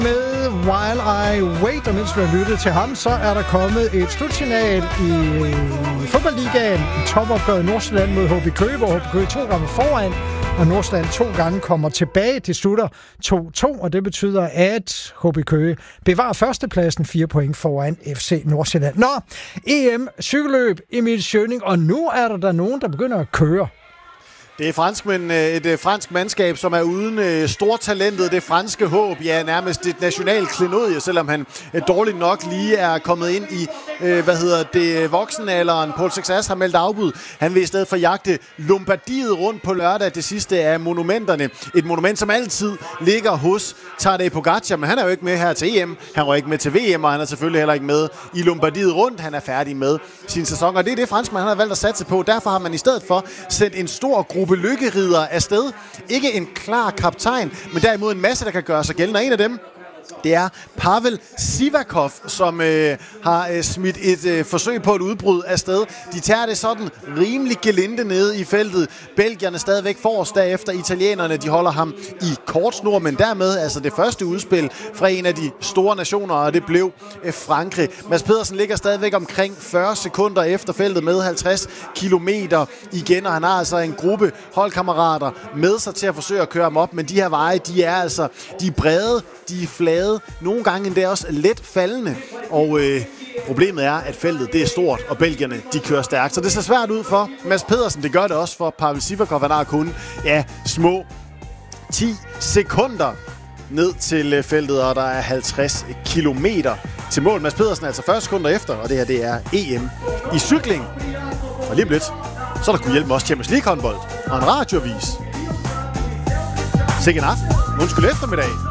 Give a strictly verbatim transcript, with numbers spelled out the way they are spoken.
Med While I Wait, og mens vi har lyttet til ham, så er der kommet et slutsignal i fodboldligaen. Topopgøret Nordsjælland mod H B Køge, hvor H B Køge to gange foran, og Nordsjælland to gange kommer tilbage. Det slutter to to, og det betyder, at H B Køge bevarer førstepladsen, fire point foran F C Nordsjælland. Nå, E M cykelløb, Emil Schøning, og nu er der der nogen, der begynder at køre. Det er franskmænd, et fransk mandskab, som er uden stortalentet, det franske håb, ja, nærmest et national klenodie, selvom han dårligt nok lige er kommet ind i, hvad hedder det, voksenalderen. Paul Sexas har meldt afbud. Han vil i stedet for jagte Lombardiet rundt på lørdag, det sidste af monumenterne. Et monument, som altid ligger hos Tadej Pogacar, men han er jo ikke med her til E M, han var ikke med til V M, og han er selvfølgelig heller ikke med i Lombardiet rundt. Han er færdig med sin sæson, og det er det franskmand, han har valgt at satse på. Derfor har man i stedet for sendt en stor gruppe lykkeridere afsted. Ikke en klar kaptajn, men derimod en masse, der kan gøre sig gældende. Og en af dem, det er Pavel Sivakov, som øh, har øh, smidt et øh, forsøg på et udbrud afsted. De tager det sådan rimelig gelinde nede i feltet. Belgierne stadigvæk forrest, derefter italienerne, de holder ham i kortsnor, men dermed altså det første udspil fra en af de store nationer, og det blev øh, Frankrig. Mads Pedersen ligger stadigvæk omkring fyrre sekunder efter feltet med halvtreds kilometer igen, og han har altså en gruppe holdkammerater med sig til at forsøge at køre ham op, men de her veje, de er altså, de er brede, de er flade, nogle gange endda også let faldende, og øh, problemet er, at feltet det er stort, og belgierne de kører stærkt, så det ser svært ud for Mads Pedersen. Det gør det også for Pavel Sivakov. Han har kun ja, små ti sekunder ned til feltet, og der er halvtreds kilometer til mål. Mads Pedersen er altså fyrre sekunder efter, og det her det er E M i cykling. Og lige om lidt, så der kunne hjælpe med også Champions League håndbold og en radioavis. Sikke en aften. Undskyld eftermiddag.